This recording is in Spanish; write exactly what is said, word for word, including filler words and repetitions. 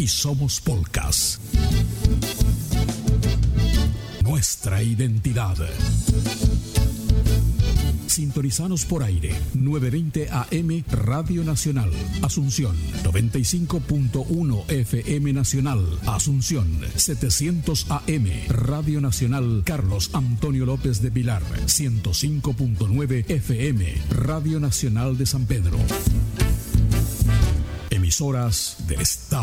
somos Polcas. Nuestra identidad. Sintonizanos por aire, novecientos veinte A M Radio Nacional, Asunción, noventa y cinco punto uno F M Nacional, Asunción, setecientos A M Radio Nacional Carlos Antonio López de Pilar, ciento cinco punto nueve F M Radio Nacional de San Pedro. Emisoras del Estado.